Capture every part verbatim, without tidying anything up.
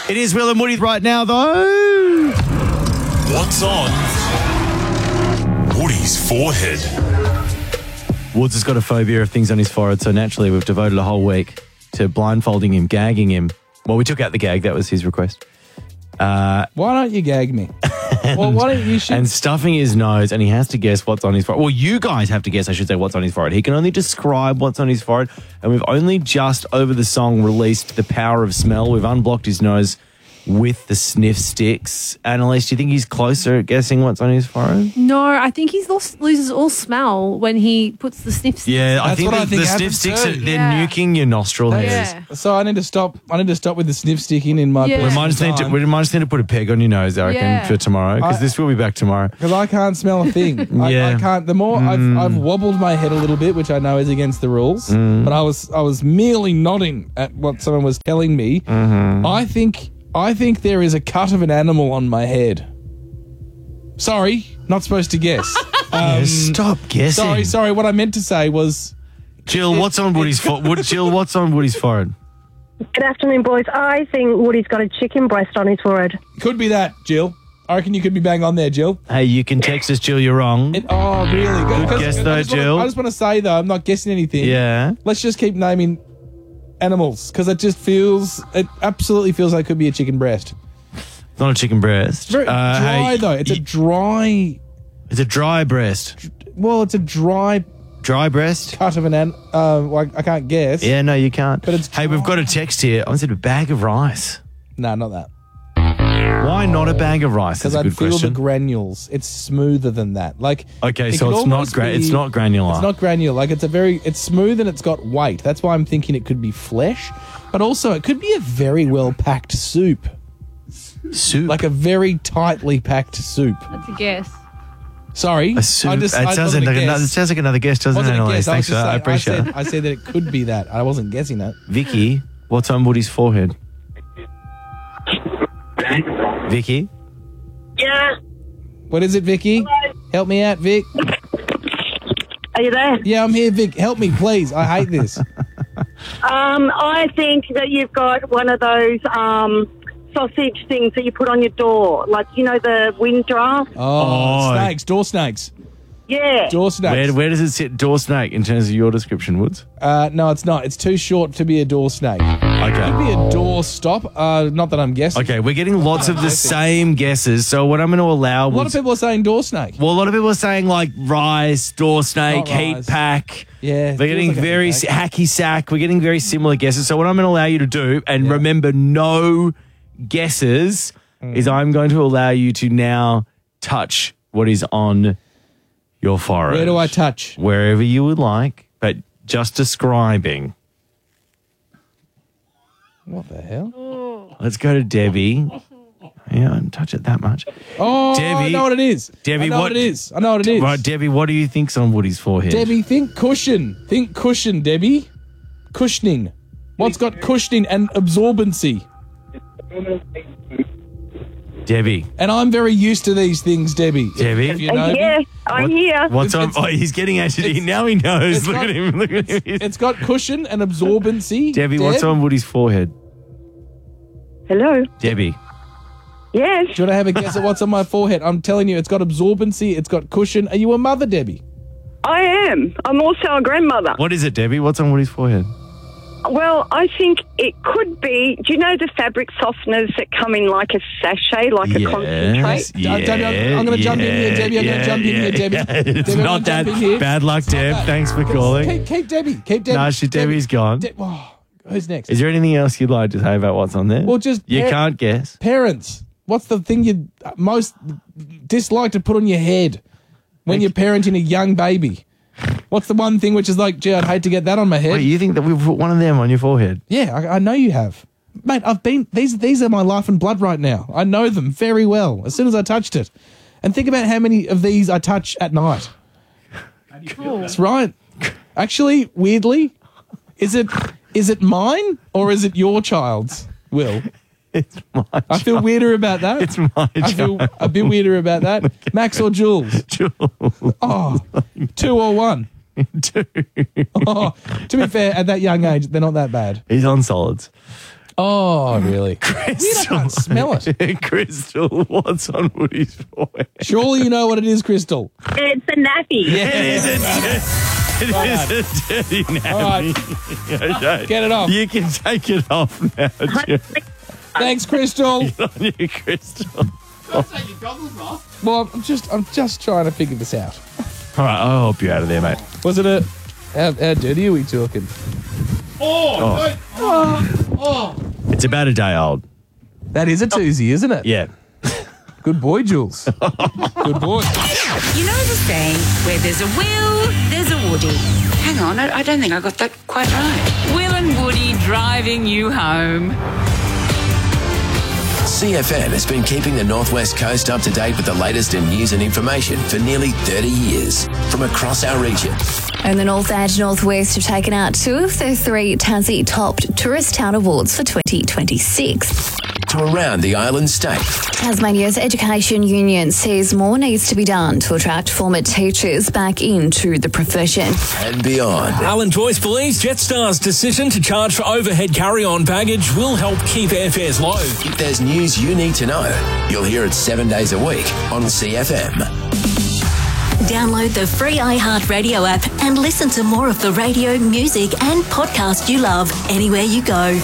It is Will and Woody right now, though. What's on Woody's forehead? Woods has got a phobia of things on his forehead, so naturally we've devoted a whole week to blindfolding him, gagging him. Well, we took out the gag. That was his request. Uh, Why don't you gag me? and, well, why don't you shoot? And stuffing his nose, and he has to guess what's on his forehead. Well, you guys have to guess, I should say, what's on his forehead. He can only describe what's on his forehead, and we've only just, over the song, released the power of smell. We've unblocked his nose with the sniff sticks. Annalise, do you think he's closer at guessing what's on his forehead? No, I think he lost, loses all smell when he puts the sniff sticks. Yeah, I That's think what the, I think the sniff happens sticks, too. are, they're Yeah. nuking your nostril hairs. Yeah. So I need to stop. I need to stop with the sniff sticking in my. Yeah. We might, just need to, we might just need to put a peg on your nose, I reckon, Yeah. for tomorrow, because I- this will be back tomorrow. Because I can't smell a thing. I, Yeah. I can't. The more I've, I've wobbled my head a little bit, which I know is against the rules, but I was I was merely nodding at what someone was telling me. I think I think there is a cut of an animal on my head. Sorry, not supposed to guess. Yeah, stop guessing. Sorry, sorry. What I meant to say was Jill, what's on Woody's forehead? Jill, what's on Woody's forehead? Good afternoon, boys. I think Woody's got a chicken breast on his forehead. could be that, Jill. I reckon you could be bang on there, Jill. Hey, you can text us, Jill, you're wrong. It, oh, really? Good Good guess though, Jill. I just want to say though, I'm not guessing anything. Yeah. Let's just keep naming animals because it just feels. It absolutely feels like it could be a chicken breast. It's not a chicken breast. Very Uh, dry hey, though. It's y- a dry. It's a dry breast. Well, it's a dry Dry breast? cut of an an. Uh, like I can't guess. Yeah, no, you can't. But it's hey, we've got a text here. I said a bag of rice. No, not that. Why not a bag of rice? Because That's a I good feel question. the granules. It's smoother than that. Like Okay, it so could it's not almost gra- be- it's not granular. It's not granular. Like it's a very. It's smooth and it's got weight. That's why I'm thinking it could be flesh, but also it could be a very well packed soup, soup. like a very tightly packed soup. That's a guess. Sorry, a soup. I just, it, I sounds wasn't like a another, it guess. sounds like another guess, doesn't Wasn't it, a Annalise? guess. I Thanks was for just that. I saying- appreciate I it. said, I said that it could be that. I wasn't guessing that. Vicky, what's on Woody's forehead? Vicky? Yeah. What is it, Vicky? Help me out, Vic. Are you there? Yeah, I'm here, Vic. Help me, please. I hate this. Um, I think that you've got one of those um, sausage things that you put on your door, like, you know, the wind draft. Oh, Oh. snakes, door snakes, Yeah. door snakes. Where, where does it sit, door snake, in terms of your description, Woods? Uh, no, it's not. It's too short to be a door snake. Could Okay. be a door stop. Uh, not that I'm guessing. Okay, we're getting lots of the same guesses, so what I'm going to allow... A lot of people are saying door snake. Well, a lot of people are saying like rice, door snake, Not heat rice. pack. Yeah, We're feels getting like a very heat s- hacky sack. We're getting very similar guesses. So what I'm going to allow you to do, and remember, no guesses, Mm. is I'm going to allow you to now touch what is on your forehead. Where do I touch? Wherever you would like, but just describing. What the hell? Let's go to Debbie. Yeah, I don't touch it that much. Oh, I Debbie- know what it is. Debbie, I know what- what it is. I know what it is. Right, Debbie, what do you think's on Woody's forehead? Debbie, think cushion. Think cushion, Debbie. Cushioning. What's got cushioning and absorbency? Debbie. And I'm very used to these things, Debbie. Debbie? If you know me. Yeah, I'm What- here. What's on? It's- Oh, he's getting actually. it's- Now he knows. it's Look got- at him. Look at him. He's- It's got cushion and absorbency. Debbie, Deb? what's on Woody's forehead? Hello. Debbie. Yes. Do you want to have a guess at what's on my forehead? I'm telling you, it's got absorbency, it's got cushion. Are you a mother, Debbie? I am. I'm also a grandmother. What is it, Debbie? What's on Woody's forehead? Well, I think it could be. Do you know the fabric softeners that come in like a sachet, like a concentrate? Yes. Uh, Debbie, I'm- I'm gonna jump in here, Debbie. I'm gonna jump in here, Debbie. It's Debbie, I'm not gonna that. jump in here. Bad luck, Deb. that. Thanks for calling. Keep, keep Debbie. Keep Debbie. No, she, Debbie. Debbie's gone. De- oh, who's next? Is there anything else you'd like to say about what's on there? Well, just You par- can't guess. Parents. What's the thing you most dislike to put on your head when you're parenting a young baby? What's the one thing which is like, gee, I'd hate to get that on my head? Wait, you think that we've put one of them on your forehead? Yeah, I, I know you have. Mate, I've been these these are my life and blood right now. I know them very well as soon as I touched it. And think about how many of these I touch at night. That's right. Actually, weirdly, is it is it mine or is it your child's, Will? It's my I feel weirder about that. It's my I feel a bit weirder about that. Max or Jules? Jules. Oh, two or one. Two. Oh, to be fair, at that young age, they're not that bad. He's on solids. Oh, really? Crystal. I can't smell it. Crystal, what's on Woody's forehead? Surely you know what it is, Crystal. It's a nappy. It is a, it Right. is a dirty nappy. All right. Okay. Get it off. You can take it off now, Jim. Thanks, Crystal. On you, Crystal. Well, I'm just, I'm just trying to figure this out. All right, I'll help you out of there, mate. Was it a? How, how dirty are we talking? It's about a day old. That is a twosie, isn't it? Yeah. Good boy, Jules. Good boy. You know the saying, where there's a Will, there's a Woody. Hang on, I, I don't think I got that quite right. Will and Woody driving you home. C F N has been keeping the Northwest Coast up to date with the latest in news and information for nearly thirty years from across our region. And the North and Northwest have taken out two of the three Tassie topped Tourist Town Awards for twenty twenty-six. To around the island state. Tasmania's Education Union says more needs to be done to attract former teachers back into the profession. And beyond. Alan Joyce believes Jetstar's decision to charge for overhead carry-on baggage will help keep airfares low. If there's news you need to know, you'll hear it seven days a week on C F M. Download the free iHeartRadio app and listen to more of the radio, music and podcast you love anywhere you go.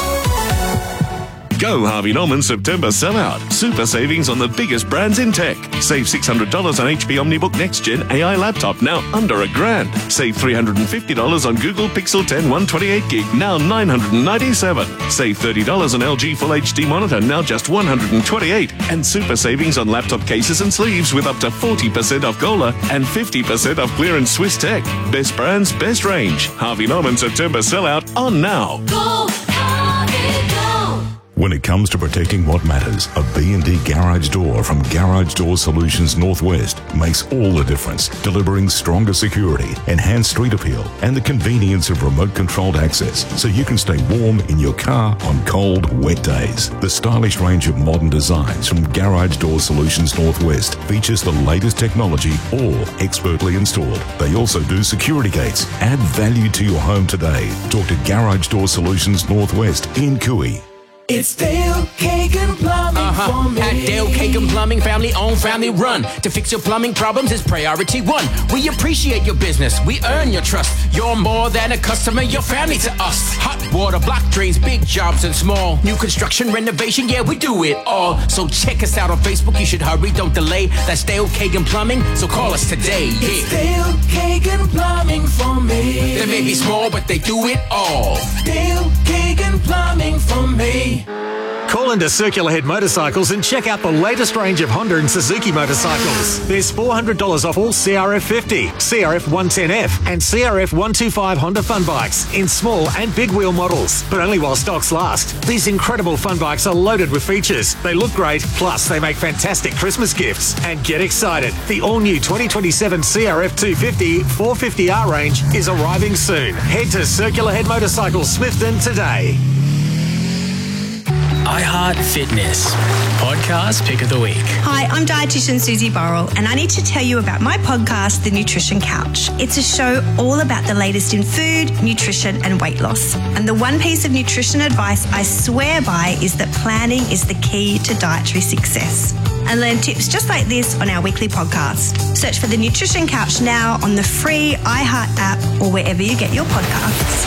Go Harvey Norman September sellout. Super savings on the biggest brands in tech. Save six hundred dollars on H P OmniBook Next Gen A I laptop, now under a grand. Save three hundred fifty dollars on Google Pixel ten one twenty-eight gig, now nine hundred ninety-seven dollars. Save thirty dollars on L G Full H D monitor, now just one hundred twenty-eight dollars. And super savings on laptop cases and sleeves with up to forty percent off Gola and fifty percent off clearance Swiss Tech. Best brands, best range. Harvey Norman September sellout on now. Go, Harvey, go! When it comes to protecting what matters, a B and D garage door from Garage Door Solutions Northwest makes all the difference, delivering stronger security, enhanced street appeal, and the convenience of remote-controlled access so you can stay warm in your car on cold, wet days. The stylish range of modern designs from Garage Door Solutions Northwest features the latest technology, all expertly installed. They also do security gates. Add value to your home today. Talk to Garage Door Solutions Northwest in Cooey. It's Dale Kagan Plumbing uh-huh. for me. At Dale Kagan Plumbing, family owned, family run. To fix your plumbing problems is priority one. We appreciate your business. We earn your trust. You're more than a customer. You're family to us. Hot water, block drains, big jobs and small. New construction, renovation, yeah, we do it all. So check us out on Facebook. You should hurry, don't delay. That's Dale Kagan Plumbing. So call us today. Yeah. It's Dale Kagan Plumbing for me. They may be small, but they do it all. Dale Kagan Plumbing for me. Call into Circular Head Motorcycles and check out the latest range of Honda and Suzuki motorcycles. There's four hundred dollars off all C R F fifty, C R F one ten F and C R F one twenty-five Honda fun bikes in small and big wheel models, but only while stocks last. These incredible fun bikes are loaded with features. They look great, plus they make fantastic Christmas gifts. And get excited, the all-new twenty twenty-seven C R F two fifty four fifty R range is arriving soon. Head to Circular Head Motorcycles Smithton today. iHeart Fitness podcast pick of the week. Hi, I'm dietitian Susie Burrell, and I need to tell you about my podcast, The Nutrition Couch. It's a show all about the latest in food, nutrition, and weight loss. And the one piece of nutrition advice I swear by is that planning is the key to dietary success. And learn tips just like this on our weekly podcast. Search for The Nutrition Couch now on the free iHeart app or wherever you get your podcasts.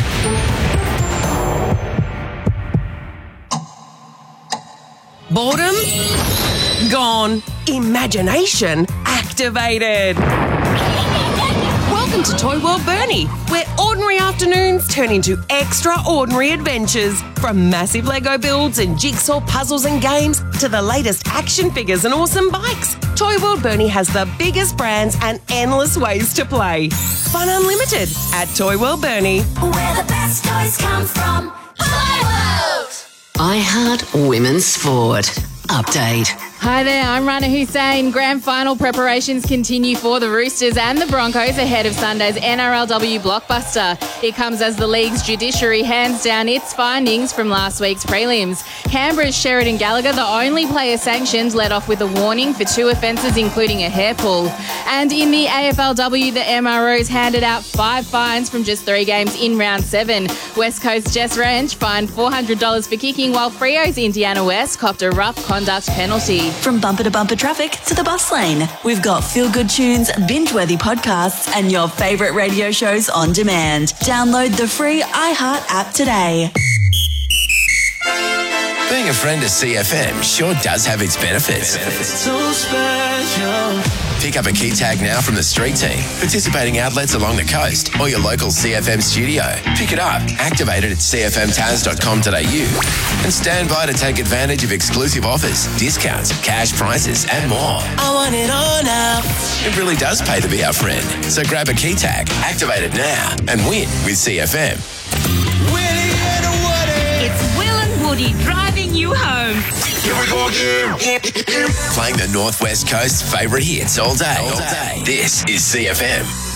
Boredom? Gone. Imagination activated. Welcome to Toy World Bernie, where ordinary afternoons turn into extraordinary adventures. From massive Lego builds and jigsaw puzzles and games to the latest action figures and awesome bikes, Toy World Bernie has the biggest brands and endless ways to play. Fun unlimited at Toy World Bernie. Where the best toys come from. Toy World! iHeart Women's Sport. Update. Hi there, I'm Rana Hussein. Grand final preparations continue for the Roosters and the Broncos ahead of Sunday's N R L W blockbuster. It comes as the league's judiciary hands down its findings from last week's prelims. Canberra's Sheridan Gallagher, the only player sanctioned, let off with a warning for two offences, including a hair pull. And in the A F L W, the M R Os handed out five fines from just three games in round seven. West Coast Jess Ranch fined four hundred dollars for kicking, while Freo's Indiana West copped a rough conduct penalty. From bumper to bumper traffic to the bus lane, we've got feel-good tunes, binge-worthy podcasts, and your favourite radio shows on demand. Download the free iHeart app today. Being a friend of C F M sure does have its benefits. So special. Pick up a key tag now from the street team, participating outlets along the coast, or your local C F M studio. Pick it up, activate it at c f m taz dot com dot a u, and stand by to take advantage of exclusive offers, discounts, cash prices, and more. I want it all now. It really does pay to be our friend. So grab a key tag, activate it now, and win with C F M. It's Will and Woody driving you home. Here we go again. Playing the Northwest Coast's favourite hits all day. All day. This is C F M.